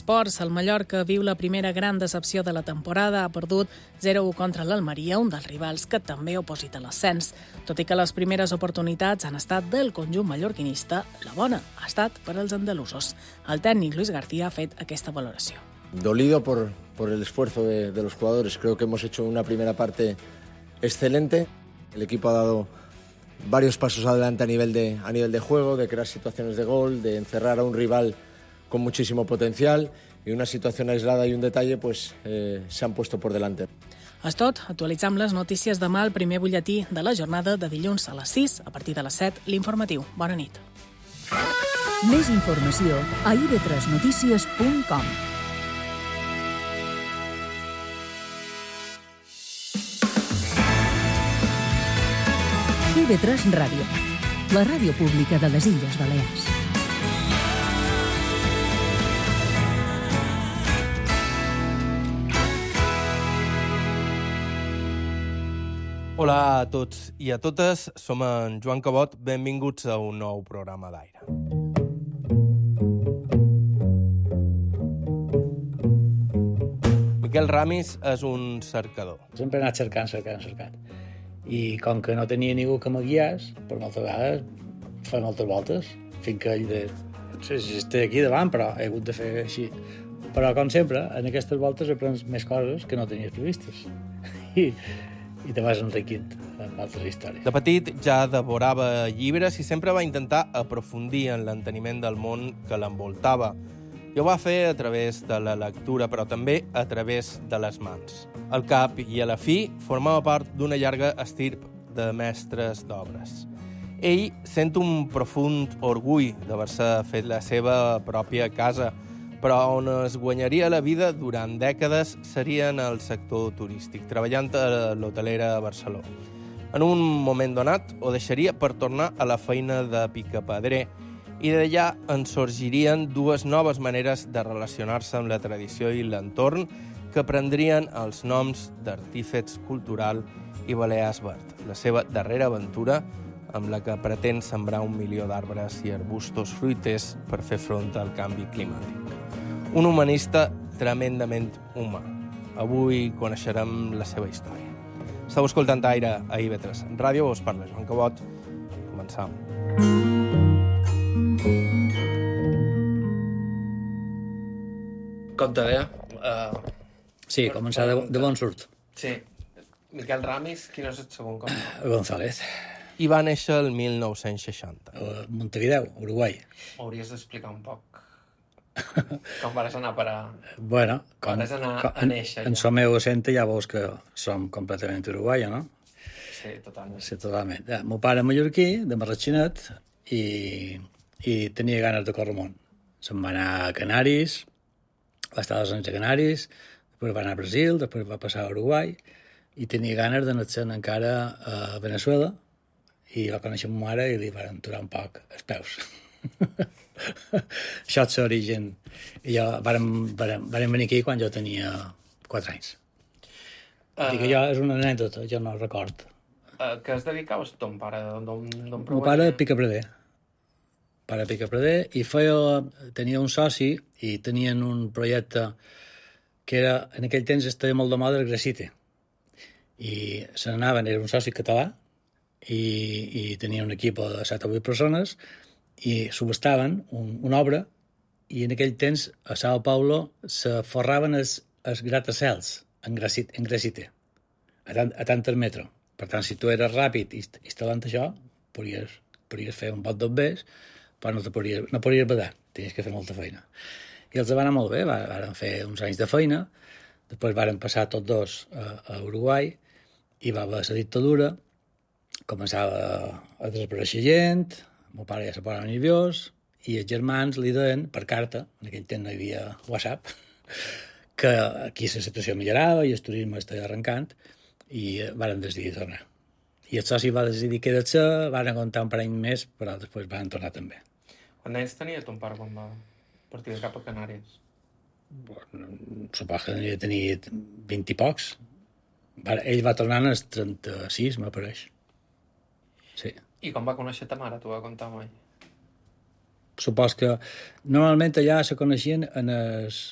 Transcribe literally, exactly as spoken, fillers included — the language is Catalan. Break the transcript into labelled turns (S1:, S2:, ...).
S1: esports, el Mallorca viu la primera gran decepció de la temporada. Ha perdut zero a u contra l'Almeria, un dels rivals que també oposita l'ascens. Tot i que les primeres oportunitats han estat del conjunt mallorquinista, la bona ha estat per als andalusos. El tècnic Luis García ha fet aquesta valoració.
S2: Dolido por, por el esfuerzo de, de los jugadores. Creo que hemos hecho una primera parte excelente. El equipo ha dado varios pasos adelante a nivel de, a nivel de juego, de crear situaciones de gol, de encerrar a un rival con muchísimo potencial, y una situación aislada y un detalle pues eh, se han puesto por delante.
S1: És tot. Actualitzam les notícies demà al primer butlletí de la jornada de dilluns a les sis, a partir de les set, l'informatiu. Bona nit.
S3: Més informació a i ve tres notícies punt com. i ve tres Ràdio, la ràdio pública de les Illes Balears.
S4: Hola a tots i a totes, som en Joan Cabot, benvinguts a un nou programa d'aire. Miquel Ramis és un cercador.
S5: Sempre he anat cercant, cercant, cercant. I com que no tenia ningú que me guiés, per moltes vegades feia moltes voltes, fins que ell de... No sé si estic aquí davant, però he hagut de fer així. Però, com sempre, en aquestes voltes aprens més coses que no tenies previstes. I, i te vas enriquint amb altres històries.
S4: De petit ja devorava llibres i sempre va intentar aprofundir en l'enteniment del món que l'envoltava. I ho va fer a través de la lectura, però també a través de les mans. Al cap i a la fi formava part d'una llarga estirp de mestres d'obres. Ell sent un profund orgull d'haver-se fet la seva pròpia casa, però on es guanyaria la vida durant dècades seria en el sector turístic, treballant a l'hotelera a Barcelona. En un moment donat ho deixaria per tornar a la feina de picapedrer, i d'allà en sorgirien dues noves maneres de relacionar-se amb la tradició i l'entorn que prendrien els noms d'Artífex Cultural i Balears Verd, la seva darrera aventura amb la que pretén sembrar un milió d'arbres i arbustos fruiters per fer front al canvi climàtic. Un humanista tremendament humà. Avui coneixerem la seva història. Estau escoltant Aire a i ve tres Ràdio, us parla Joan Cabot. Començam. Compte bé. Uh,
S5: sí, començar de, de bon surt.
S4: Sí. Miquel Ramis, quin és el segon compte?
S5: González.
S4: I va néixer el mil nou-cents seixanta.
S5: Uh, Montevideo, Uruguai.
S4: Hauries d'explicar un poc com vas anar per a...
S5: Bueno, com,
S4: vas anar
S5: com,
S4: a néixer.
S5: En, en som meu acente ja veus que som completament uruguaia, no?
S4: Sí, totalment.
S5: Sí, totalment. Ja, meu pare mallorquí, de Marratxinet, i, i tenia ganes de córrer món. Se'n va anar a Canaris, va estar dos anys a Canaris, després va anar a Brasil, després va passar a Uruguai, i tenia ganes d'anar-se'n encara a Venezuela, i va conèixer ma mare i li van aturar un poc els peus. Això és l'origen. I jo vàrem, vàrem, vàrem venir aquí quan jo tenia quatre anys. Uh, Dic que jo és una anècdota, jo no record.
S4: Uh, què es dedicaves ton pare? D'on
S5: meu pare picapedrer. Pare picapedrer, i feia, tenia un soci i tenien un projecte que era, en aquell temps estava molt de moda el grafiti. I se n'anaven, era un soci català, i, i tenia un equip de set o vuit persones, i subestaven un, una obra, i en aquell temps a Sao Paulo se forraven els, els gratacels en grafite, en grafite a, tant, a tant el metro. Per tant, si tu eres ràpid instal·lant això, podries, podries fer un bot d'obbers, però no, te podries, no podries badar, tenies que fer molta feina. I els va anar molt bé, varen fer uns anys de feina, després varen passar tots dos a, a Uruguai, i va haver la dictadura, començava a, a desaparèixer gent, el meu pare ja se posava nerviós, i els germans li deien, per carta, en aquell temps no hi havia WhatsApp, que aquí la situació millorava i el turisme estava arrencant, i varen decidir tornar. I el soci va decidir quedar-se, van aguantar un parell més, però després van tornar també.
S4: Quants anys tenia ton pare quan va partir cap a Canàries?
S5: Bueno, supos que devia tenir vint i pocs. Ell va tornar als trenta-sis, m'apareix. Sí.
S4: I com va conèixer ta mare? T'ho va contar mai?
S5: Supos que normalment allà se coneixien en els,